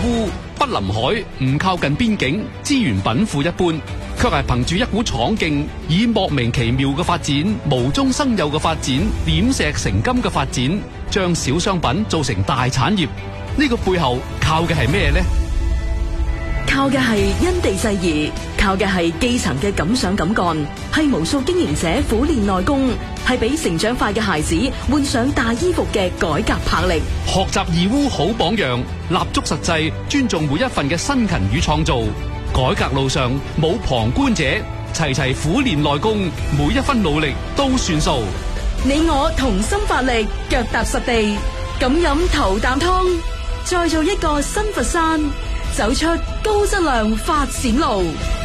污，不臨海，唔靠近邊境，資源稟賦一般，卻係憑住一股闖勁，以莫名其妙嘅發展、無中生有嘅發展、點石成金嘅發展，將小商品做成大產業。呢個背後靠嘅係咩呢？ 靠嘅係因地制宜，靠嘅係基層嘅敢想敢幹，係無數經營者苦練內功，係俾成長快嘅孩子換上大衣服嘅改革魄力。 學習義烏好榜樣，立足實際，尊重每一份嘅辛勤與創造。改革路上冇旁觀者，齊齊苦練內功，每一分努力都算數。 你我同心發力，腳踏實地，敢飲頭啖湯，再做一個新佛山，走出高質量發展路。